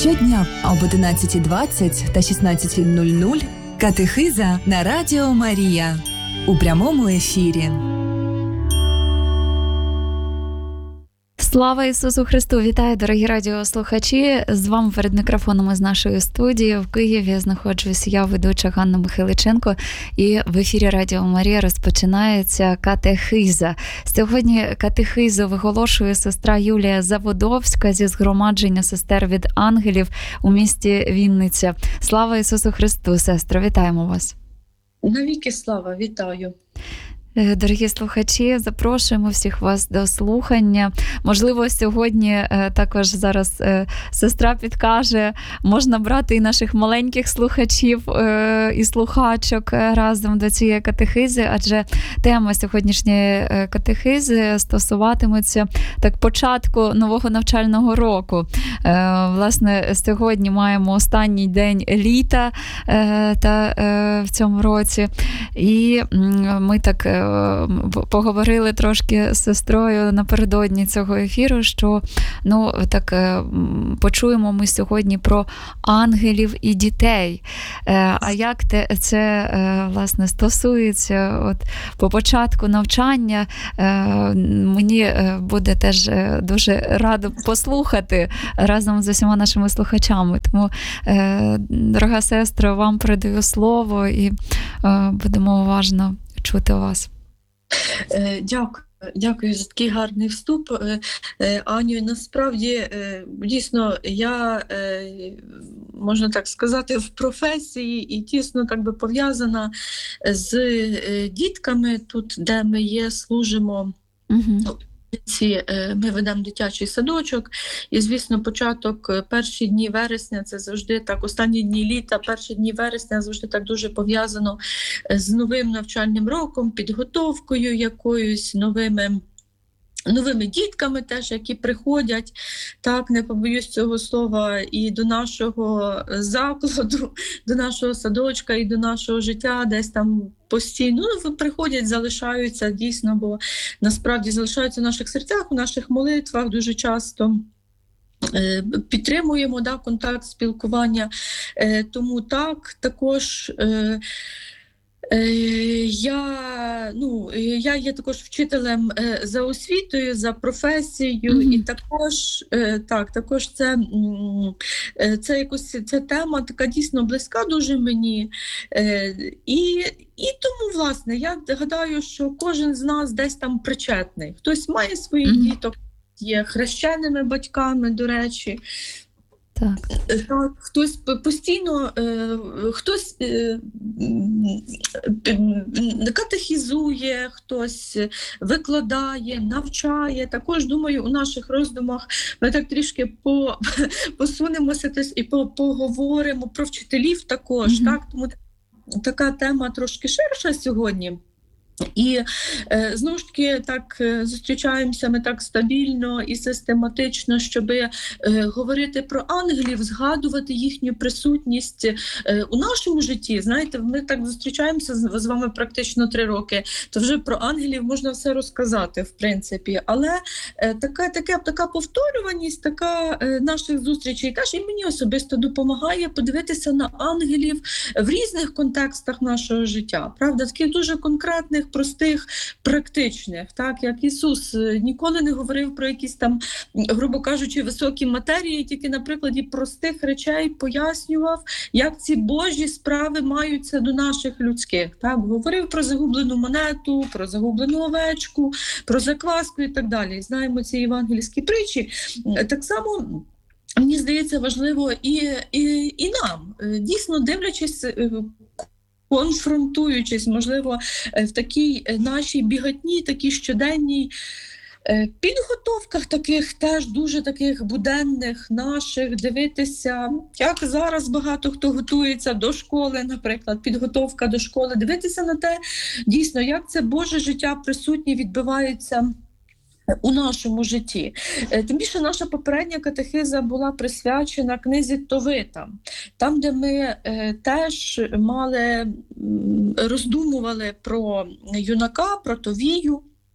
Щодня об 11:20 та 16:00 катехиза на Радіо Марія у прямому ефірі. Слава Ісусу Христу! Вітаю, дорогі радіослухачі! З вами перед мікрофоном із нашої студії в Києві знаходжусь я, ведуча Ганна Михайличенко, і в ефірі Радіо Марія розпочинається катехиза. Сьогодні катехизу виголошує сестра Юлія Заводовська зі згромадження сестер від ангелів у місті Вінниця. Слава Ісусу Христу, сестро! Вітаємо вас! Навіки слава! Вітаю! Дорогі слухачі, запрошуємо всіх вас до слухання. Можливо, сьогодні також зараз сестра підкаже, можна брати і наших маленьких слухачів і слухачок разом до цієї катехизи, адже тема сьогоднішньої катехизи стосуватиметься початку нового навчального року. Власне, сьогодні маємо останній день літа в цьому році, і ми так поговорили трошки з сестрою напередодні цього ефіру, що почуємо ми сьогодні про ангелів і дітей. А як це власне стосується по початку навчання, мені буде теж дуже радо послухати разом з усіма нашими слухачами. Тому, дорога сестра, вам передаю слово і будемо уважно чути вас. Дякую за такий гарний вступ, Аню. Насправді, дійсно, я, можна так сказати, в професії і тісно пов'язана з дітками тут, де ми є, служимо. Ми ведемо дитячий садочок, і, звісно, початок, перші дні вересня, це завжди так, останні дні літа, перші дні вересня завжди так дуже пов'язано з новим навчальним роком, підготовкою якоюсь, новими дітками теж, які приходять, так, не побоюсь цього слова, і до нашого закладу, до нашого садочка, і до нашого життя, десь там постійно приходять, залишаються дійсно, бо насправді залишаються в наших серцях, у наших молитвах дуже часто. Підтримуємо контакт, спілкування, тому так, також я є також вчителем за освітою, за професією, і також це якось ця тема така дійсно близька дуже мені. І тому, власне, я гадаю, що кожен з нас десь там причетний. Хтось має своїх діток, є хрещеними батьками, до речі. Так, хтось постійно, хтось катехізує, хтось викладає, навчає. Також, думаю, у наших роздумах ми так трішки посунемося і поговоримо про вчителів також. Так? Тому така тема трошки ширша сьогодні. І знову ж таки так зустрічаємося ми так стабільно і систематично, щоб говорити про ангелів, згадувати їхню присутність у нашому житті. Знаєте, ми так зустрічаємося з вами практично 3 роки, то вже про ангелів можна все розказати, в принципі. Але така повторюваність, така наших зустрічей теж і мені особисто допомагає подивитися на ангелів в різних контекстах нашого життя. Правда, таких дуже конкретних, простих, практичних, так, як Ісус ніколи не говорив про якісь там, грубо кажучи, високі матерії, тільки на прикладі простих речей пояснював, як ці Божі справи маються до наших людських. Так, говорив про загублену монету, про загублену овечку, про закваску і так далі. Знаємо ці євангельські притчі. Так само, мені здається, важливо і нам, дійсно дивлячись, конфронтуючись, можливо, в такій нашій біготній, такій щоденній підготовках таких теж дуже таких буденних наших, дивитися, як зараз багато хто готується до школи, наприклад, підготовка до школи, дивитися на те, дійсно, як це Боже життя присутнє відбивається у нашому житті. Тим більше наша попередня катехиза була присвячена книзі Товита, там, де ми теж роздумували про юнака, про Товію,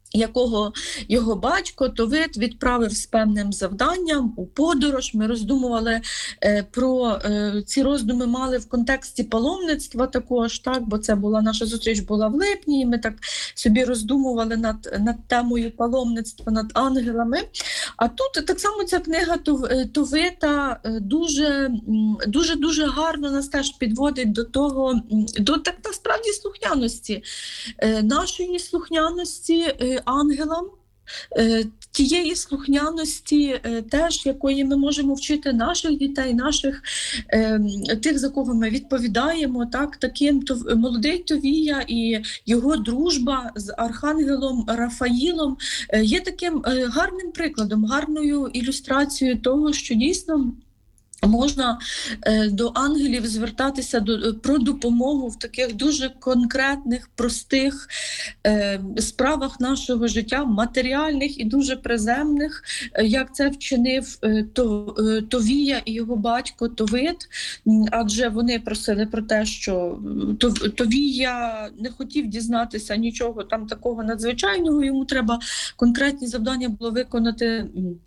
якого його батько Товит відправив з певним завданням у подорож. Ми роздумували про ці роздуми мали в контексті паломництва також, так, бо це була наша зустріч була в липні, і ми так собі роздумували над темою паломництва, над ангелами. А тут так само ця книга Товита дуже гарно нас теж підводить до того, до так насправді слухняності, нашої слухняності ангелам, тієї слухняності теж, якої ми можемо вчити наших дітей, наших тих, за кого ми відповідаємо, так, таким молодий Товія і його дружба з архангелом Рафаїлом є таким гарним прикладом, гарною ілюстрацією того, що дійсно можна до ангелів звертатися про допомогу в таких дуже конкретних, простих справах нашого життя, матеріальних і дуже приземних, як це вчинив Товія і його батько Товит, адже вони просили про те, що Товія не хотів дізнатися нічого там такого надзвичайного, йому треба конкретні завдання було виконати,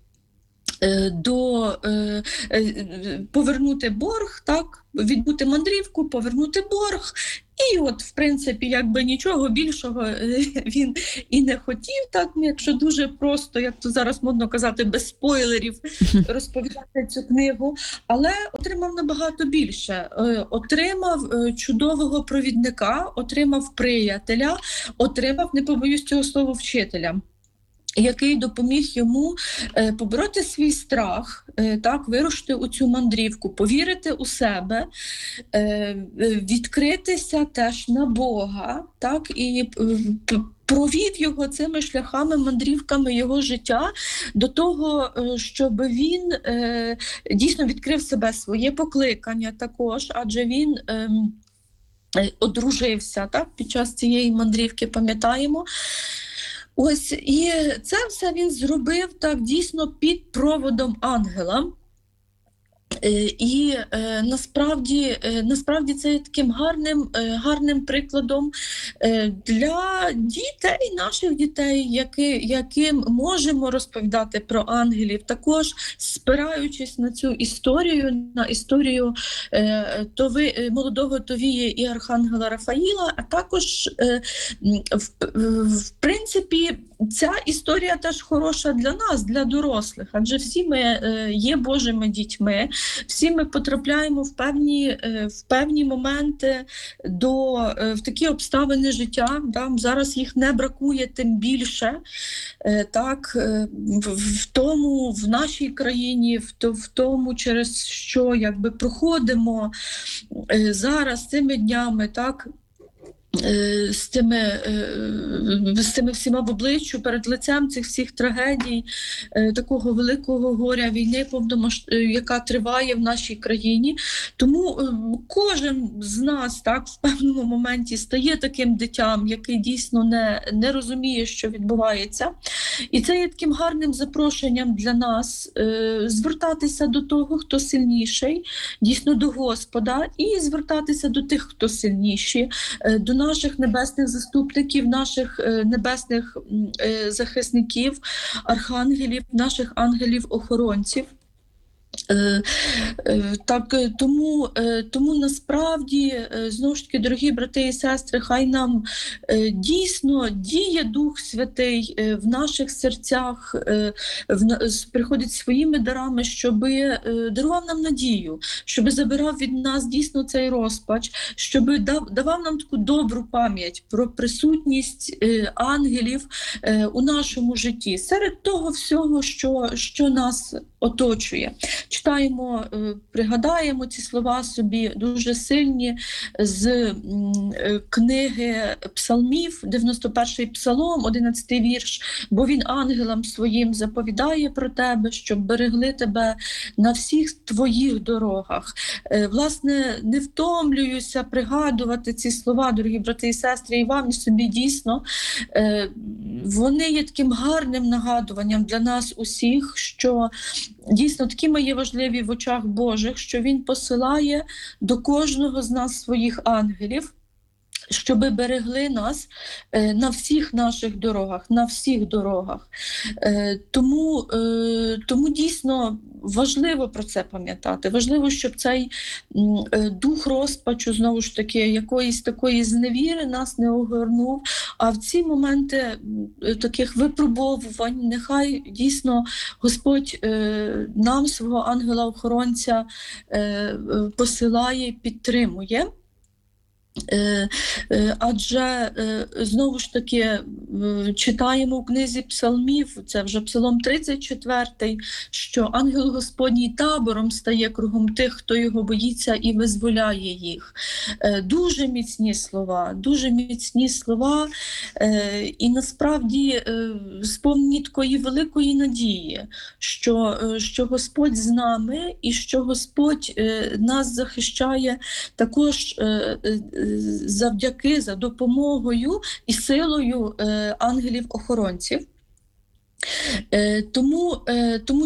повернути борг, так, відбути мандрівку, повернути борг. І от, в принципі, якби нічого більшого він і не хотів, так, якщо дуже просто, як то зараз модно казати, без спойлерів розповідати цю книгу, але отримав набагато більше. Отримав чудового провідника, отримав приятеля, отримав, не побоюсь цього слова, вчителя, який допоміг йому побороти свій страх, так, вирушити у цю мандрівку, повірити у себе, відкритися теж на Бога, так, і провів його цими шляхами, мандрівками його життя до того, щоб він дійсно відкрив себе, своє покликання також, адже він одружився, так, під час цієї мандрівки, пам'ятаємо. Ось, і це все він зробив так дійсно під проводом ангела. І насправді це є таким гарним прикладом для дітей, наших дітей, яким можемо розповідати про ангелів, також спираючись на цю історію, на історію молодого Товії і архангела Рафаїла, а також, в принципі, ця історія теж хороша для нас, для дорослих, адже всі ми є Божими дітьми, всі ми потрапляємо в певні моменти в такі обставини життя. Да? Зараз їх не бракує тим більше. Так? В нашій країні, в тому, через що якби проходимо зараз цими днями, так? З цими всіма в обличчю, перед лицем цих всіх трагедій, такого великого горя, війни, яка триває в нашій країні. Тому кожен з нас, так, в певному моменті стає таким дитям, який дійсно не розуміє, що відбувається. І це є таким гарним запрошенням для нас звертатися до того, хто сильніший, дійсно до Господа, і звертатися до тих, хто сильніші, до наших небесних заступників, наших небесних захисників, архангелів, наших ангелів-охоронців. Так, тому насправді, знову ж таки, дорогі брати і сестри, хай нам дійсно діє Дух Святий в наших серцях, приходить своїми дарами, щоб дарував нам надію, щоб забирав від нас дійсно цей розпач, щоб давав нам таку добру пам'ять про присутність ангелів у нашому житті, серед того всього, що нас оточує. Читаємо, пригадаємо ці слова собі дуже сильні з книги Псалмів, 91-й Псалом, 11-й вірш. «Бо він ангелам своїм заповідає про тебе, щоб берегли тебе на всіх твоїх дорогах». Власне, не втомлююся пригадувати ці слова, дорогі брати і сестри, і вам, і собі дійсно. Вони є таким гарним нагадуванням для нас усіх, що дійсно такі ми є важливі в очах Божих, що Він посилає до кожного з нас своїх ангелів, щоби берегли нас на всіх наших дорогах, на всіх дорогах. Тому дійсно важливо про це пам'ятати. Важливо, щоб цей дух розпачу, знову ж таки, якоїсь такої зневіри нас не огорнув. А в ці моменти таких випробовувань нехай дійсно Господь нам свого ангела-охоронця посилає, підтримує. Адже, знову ж таки, читаємо в книзі псалмів, це вже псалом 34, що ангел Господній табором стає кругом тих, хто його боїться, і визволяє їх. Дуже міцні слова, і насправді сповнені такої великої надії, що Господь з нами і що Господь нас захищає також завдяки, за допомогою і силою ангелів-охоронців. Тому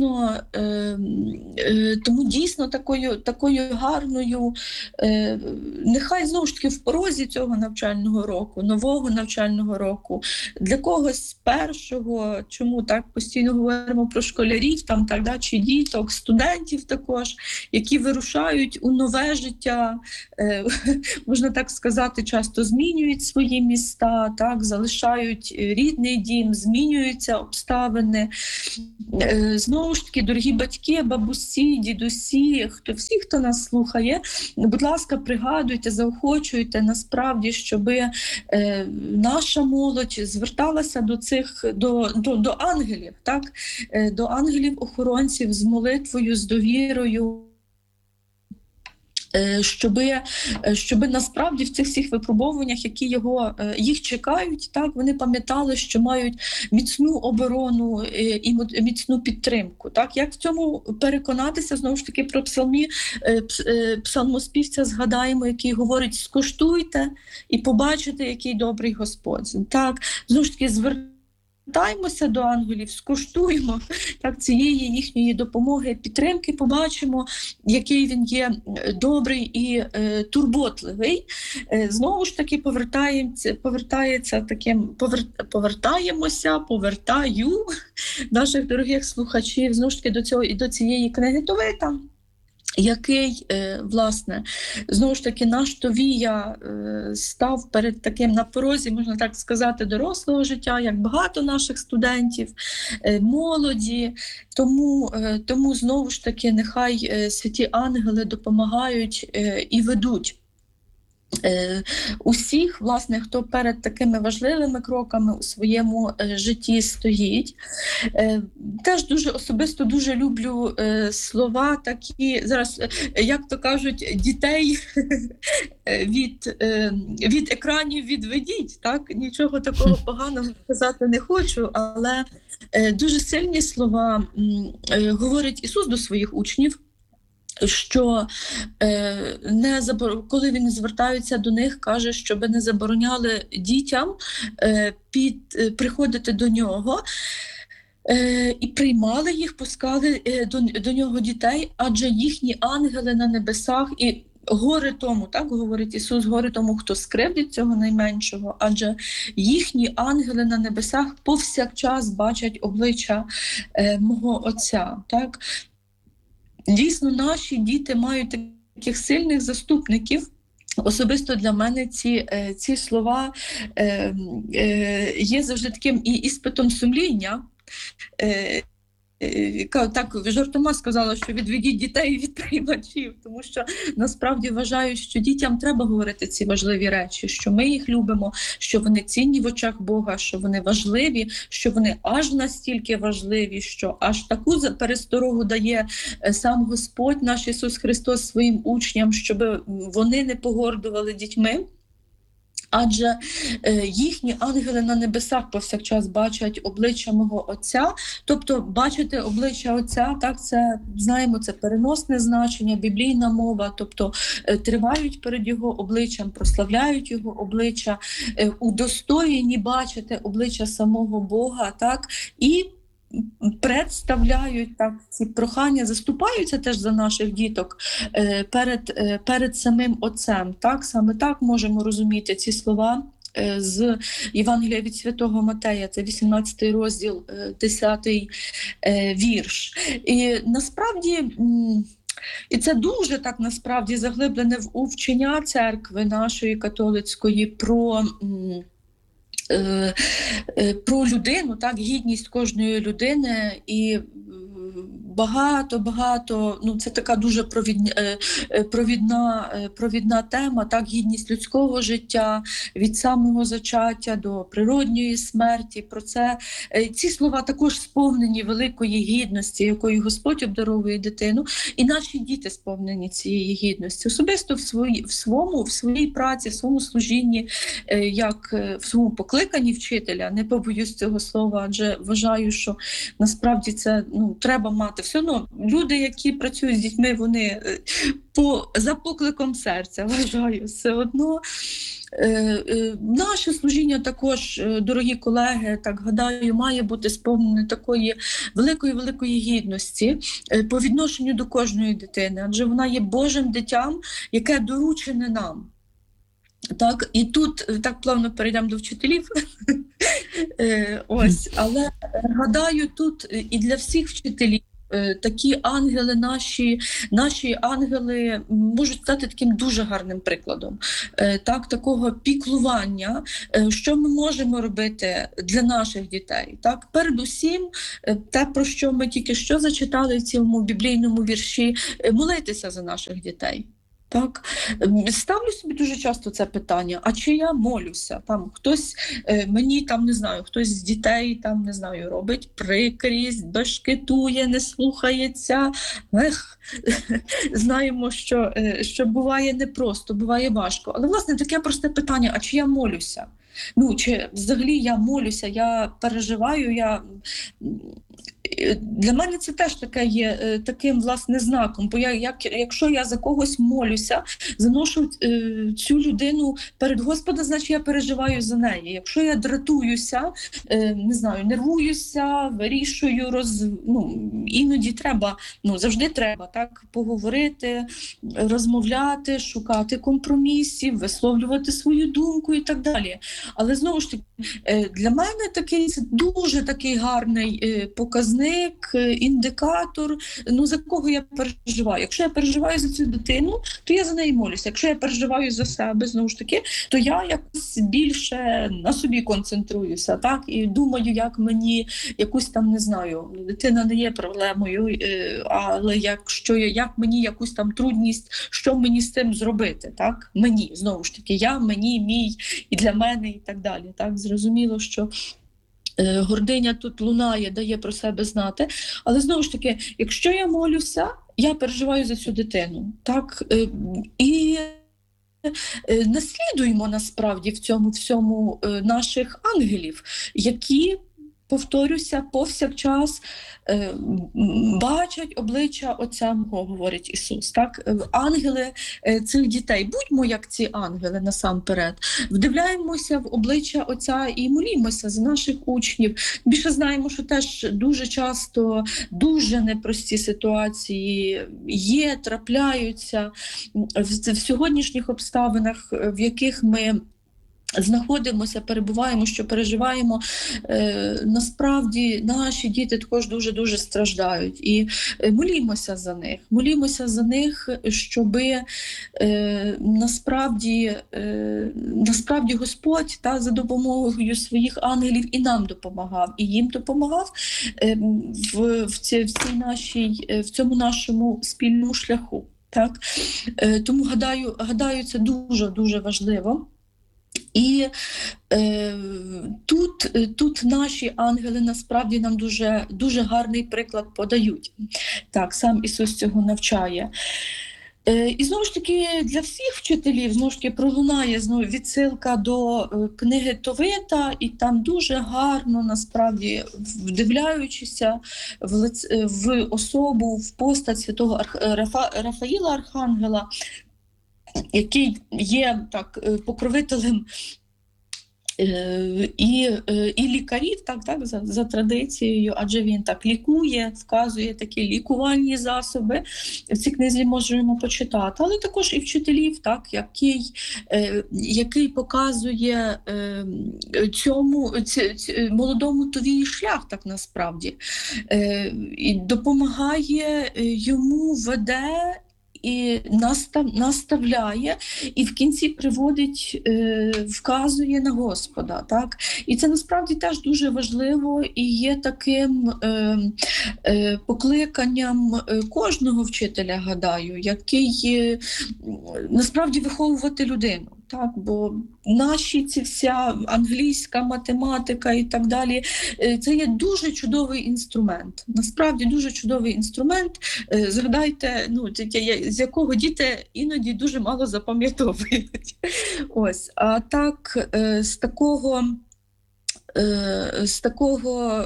дійсно такою гарною, нехай знову ж таки в порозі цього навчального року, нового навчального року, для когось першого, чому так постійно говоримо про школярів, там так да, чи діток, студентів також, які вирушають у нове життя, можна так сказати, часто змінюють свої міста, так, залишають рідний дім, змінюються обставини. Знову ж таки, дорогі батьки, бабусі, дідусі, всі, хто нас слухає, будь ласка, пригадуйте, заохочуйте насправді, щоб наша молодь зверталася до ангелів, так? До ангелів-охоронців з молитвою, з довірою, щоби насправді в цих всіх випробуваннях, які їх чекають, так, вони пам'ятали, що мають міцну оборону і міцну підтримку. Так, як в цьому переконатися, знову ж таки, про псалмоспівця згадаємо, який говорить: скуштуйте і побачите, який добрий Господь. Так, знову ж таки, звертаємося до ангелів, скуштуємо так, цієї їхньої допомоги, підтримки, побачимо, який він є добрий і турботливий. Знову ж таки, повертаю наших дорогих слухачів знову ж таки до цієї книги Товита, який, власне, знову ж таки, наш Товія став перед таким на порозі, можна так сказати, дорослого життя, як багато наших студентів, молоді. Тому знову ж таки, нехай святі ангели допомагають і ведуть усіх, власне, хто перед такими важливими кроками у своєму житті стоїть. Теж особисто дуже люблю слова такі, зараз, як то кажуть, дітей від екранів відведіть. Так? Нічого такого поганого сказати не хочу, але дуже сильні слова говорить Ісус до своїх учнів, що коли він звертається до них, каже, щоб не забороняли дітям приходити до нього, і приймали їх, пускали до нього дітей, адже їхні ангели на небесах, і горе тому, так говорить Ісус, горе тому, хто скривдить цього найменшого, адже їхні ангели на небесах повсякчас бачать обличчя мого Отця. Так? Дійсно, наші діти мають таких сильних заступників. Особисто для мене ці слова є завжди таким і іспитом сумління. Так, жартома сказала, що відведіть дітей від приймачів, тому що насправді вважаю, що дітям треба говорити ці важливі речі, що ми їх любимо, що вони цінні в очах Бога, що вони важливі, що вони аж настільки важливі, що аж таку пересторогу дає сам Господь наш Ісус Христос своїм учням, щоб вони не погордували дітьми. Адже їхні ангели на небесах повсякчас бачать обличчя мого Отця. Тобто бачити обличчя Отця, так, це, знаємо, це переносне значення, біблійна мова, тобто тривають перед Його обличчям, прославляють Його обличчя, удостоєні бачити обличчя самого Бога, так, і представляють так ці прохання, заступаються теж за наших діток перед самим Отцем. Так? Саме так можемо розуміти ці слова з Євангелія від Святого Матея, це 18 розділ, 10 вірш. І насправді, і це дуже так насправді заглиблене у вчення церкви нашої католицької про людину, так, гідність кожної людини, і багато, ну це така дуже провідна тема, так, гідність людського життя від самого зачаття до природньої смерті. Про це ці слова також сповнені великої гідності, якою Господь обдаровує дитину, і наші діти сповнені цієї гідності. Особисто в своїй праці, в своєму служінні, як в своєму покликанні вчителя, не побоюсь цього слова, адже вважаю, що насправді це, ну, треба мати. Все одно люди, які працюють з дітьми, вони за покликом серця, вважаю, все одно. Наше служіння також, дорогі колеги, так гадаю, має бути сповнене такої великої гідності по відношенню до кожної дитини, адже вона є Божим дитям, яке доручене нам. Так, і тут так плавно перейдемо до вчителів. Ось, але гадаю, тут і для всіх вчителів такі ангели, наші ангели можуть стати таким дуже гарним прикладом, так, такого піклування, що ми можемо робити для наших дітей. Так, передусім, те, про що ми тільки що зачитали в цьому біблійному вірші, молитися за наших дітей. Так, ставлю собі дуже часто це питання: а чи я молюся? Там хтось мені, там не знаю, хтось з дітей, там не знаю, робить прикрість, бешкетує, не слухається. Знаємо, що буває непросто, буває важко. Але власне таке просте питання: а чи я молюся? Ну, чи взагалі я молюся, я переживаю, для мене це теж таке є таким, власне, знаком, бо якщо я за когось молюся, заношу цю людину перед Господа, значить я переживаю за неї. Якщо я дратуюся, не знаю, нервуюся, вирішую, іноді треба, завжди треба так поговорити, розмовляти, шукати компромісів, висловлювати свою думку і так далі. Але знову ж таки, для мене це дуже такий гарний показник, індикатор, за кого я переживаю. Якщо я переживаю за цю дитину, то я за неї молюся. Якщо я переживаю за себе, знову ж таки, то я якось більше на собі концентруюся, так? І думаю, як мені якусь там, не знаю, дитина не є проблемою, але як мені якусь там трудність, що мені з цим зробити, так? Мені, знову ж таки, мені, мій, і для мене, і так далі. Так? Зрозуміло, що гординя тут лунає, дає про себе знати. Але знову ж таки, якщо я молюся, я переживаю за цю дитину. Так? І наслідуємо насправді в цьому всьому наших ангелів, які, повторюся, повсякчас бачать обличчя Отця мого, говорить Ісус. Так? Ангели цих дітей, будьмо як ці ангели насамперед, вдивляємося в обличчя Отця і молімося за наших учнів. Більше знаємо, що теж дуже часто дуже непрості ситуації є, трапляються в сьогоднішніх обставинах, в яких ми знаходимося, перебуваємо, що переживаємо, насправді наші діти також дуже-дуже страждають. І молімося за них, щоби насправді Господь за допомогою своїх ангелів і нам допомагав, і їм допомагав в цьому нашому спільному шляху. Так? Тому гадаю, це дуже-дуже важливо. І тут наші ангели насправді нам дуже, дуже гарний приклад подають. Так, сам Ісус цього навчає. І знову ж таки для всіх вчителів знову ж таки пролунає відсилка до книги Товита, і там дуже гарно, насправді, вдивляючися в особу, в постать святого Рафаїла Архангела, який є так покровителем і лікарів, так за традицією, адже він так лікує, вказує такі лікувальні засоби. В цій книзі можемо почитати, але також і вчителів, так, який показує цьому молодому тові шлях, так насправді, і допомагає йому, веде і наставляє, і в кінці приводить, вказує на Господа. Так? І це насправді теж дуже важливо і є таким покликанням кожного вчителя, гадаю, який насправді виховувати людину. Так, бо наші ці вся англійська математика і так далі, це є дуже чудовий інструмент. Насправді дуже чудовий інструмент. Згадайте, з якого діти іноді дуже мало запам'ятовують. Ось, а так, з такого,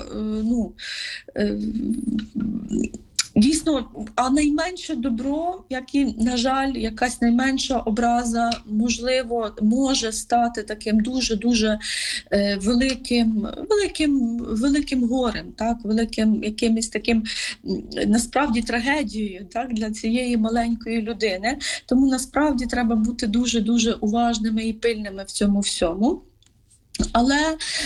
дійсно, а найменше добро, як і, на жаль, якась найменша образа, можливо, може стати таким дуже-дуже великим горем, так? Великим якимось таким, насправді, трагедією, так? Для цієї маленької людини. Тому, насправді, треба бути дуже-дуже уважними і пильними в цьому всьому. Але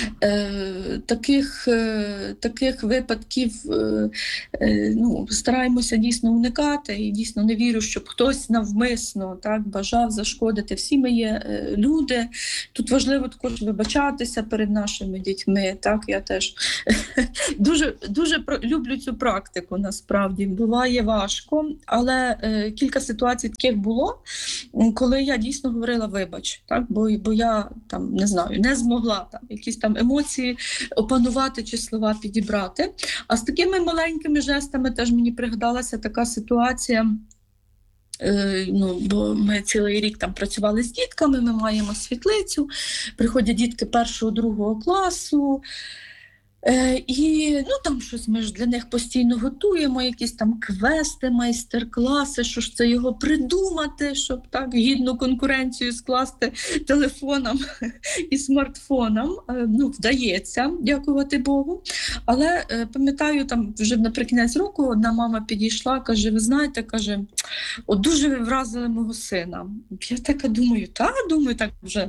таких випадків стараємося дійсно уникати, і дійсно не вірю, щоб хтось навмисно так бажав зашкодити. Всі ми є люди. Тут важливо також вибачатися перед нашими дітьми. Так, я теж дуже люблю цю практику. Насправді буває важко, але кілька ситуацій таких було, коли я дійсно говорила вибач, так, бо я там не знаю, не змогла якісь там емоції опанувати чи слова підібрати. А з такими маленькими жестами теж мені пригадалася така ситуація. Бо ми цілий рік там працювали з дітками, ми маємо світлицю, приходять дітки 1-2 класу, і там щось ми ж для них постійно готуємо, якісь там квести, майстер-класи, що ж це його придумати, щоб так гідну конкуренцію скласти телефонам і смартфонам. Вдається, дякувати Богу. Але пам'ятаю, там вже наприкінець року одна мама підійшла, каже, ви знаєте, каже, от дуже ви вразили мого сина. Я така думаю, так вже,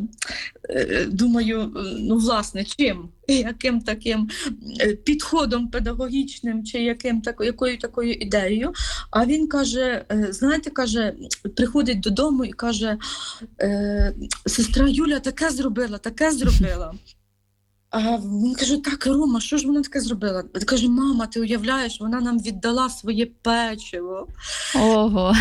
власне, чим? Яким таким підходом педагогічним чи якою такою ідеєю. А він каже, знаєте, каже, приходить додому і каже, сестра Юля таке зробила. А він каже, так, Рома, що ж вона таке зробила? Каже, мама, ти уявляєш, вона нам віддала своє печиво. Ого.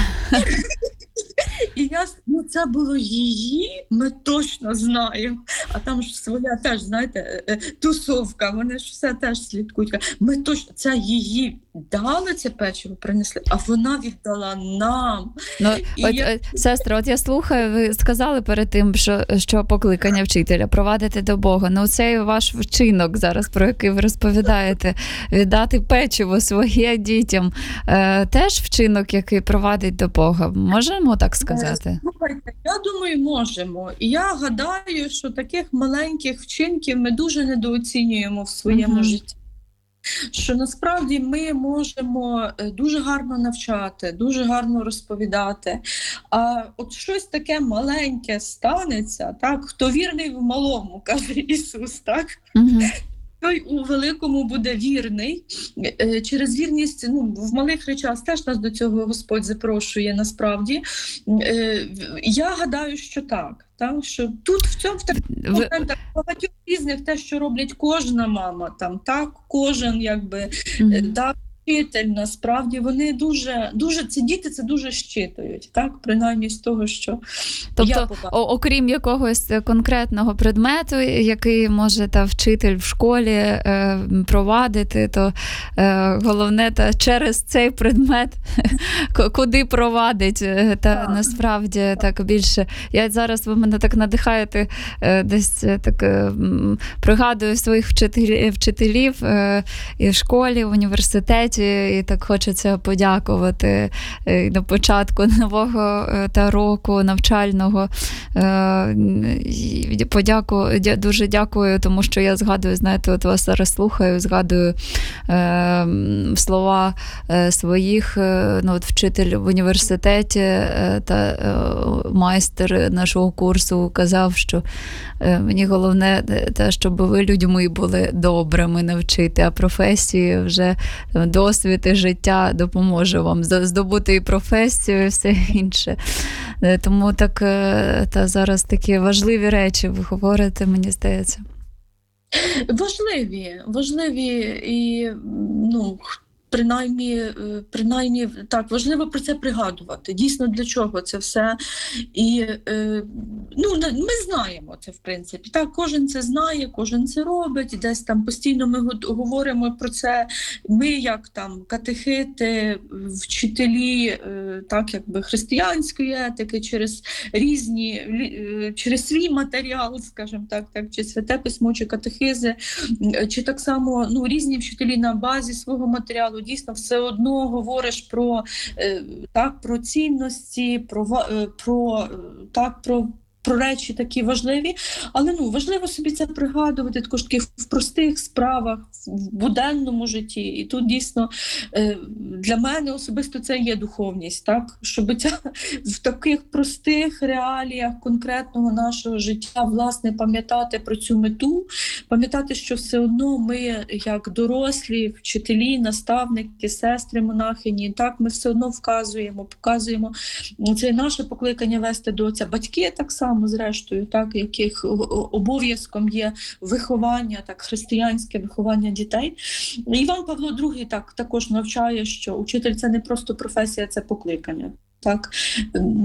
І це було її, ми точно знаємо. А там ж своя теж, знаєте, тусовка, вони ж все теж слідкують. Ми точно, це її дали це печиво, принесли, а вона віддала нам. Сестра, я слухаю, ви сказали перед тим, що покликання вчителя провадити до Бога. Цей ваш вчинок зараз, про який ви розповідаєте, віддати печиво своє дітям, теж вчинок, який провадить до Бога. Можемо так сказати? Слухайте, я думаю, можемо. І я гадаю, що таких маленьких вчинків ми дуже недооцінюємо в своєму житті. Що насправді ми можемо дуже гарно навчати, дуже гарно розповідати. А от щось таке маленьке станеться, так? Хто вірний в малому, каже Ісус, так? Той у великому буде вірний. Через вірність в малих речах теж нас до цього Господь запрошує насправді. Я гадаю, що так. Так, що тут в цьому моментах багатьох різних те, що роблять кожна мама, там так, кожен так, вчитель, насправді вони дуже ці діти це дуже щитують, так, принаймні з того, що я побачила. Окрім якогось конкретного предмету, який може вчитель в школі провадити, то головне через цей предмет куди провадить, насправді так більше. Я зараз, ви мене так надихаєте, десь так пригадую своїх вчителів і в школі, в університеті, професії, і так хочеться подякувати на початку нового року навчального. Дуже дякую, тому що я згадую, знаєте, от вас зараз слухаю, згадую слова своїх, от вчитель в університеті та майстер нашого курсу казав, що мені головне те, щоб ви людьми були добрими навчити, а професії вже досвід і життя допоможе вам здобути і професію, і все інше. Тому так, та зараз такі важливі речі ви говорите, мені здається. Важливі і, принаймні, так, важливо про це пригадувати. Дійсно, для чого це все. І, ми знаємо це, в принципі. Так, кожен це знає, кожен це робить, десь там постійно ми говоримо про це. Ми, як там катехити, вчителі, так, якби християнської етики, через свій матеріал, скажімо так, чи Святе Письмо, чи катехизи, чи так само, різні вчителі на базі свого матеріалу, дійсно все одно говориш про цінності, про речі такі важливі, але важливо собі це пригадувати також таки в простих справах, в буденному житті. І тут дійсно для мене особисто це є духовність, так? Щоб в таких простих реаліях конкретного нашого життя, власне, пам'ятати про цю мету, пам'ятати, що все одно ми, як дорослі, вчителі, наставники, сестри, монахині, так, ми все одно показуємо, це наше покликання вести до отця. Батьки так само, зрештою, так, яких обов'язком є виховання, так, християнське виховання дітей. Іван Павло II також навчає, що учитель – це не просто професія, це покликання. Так.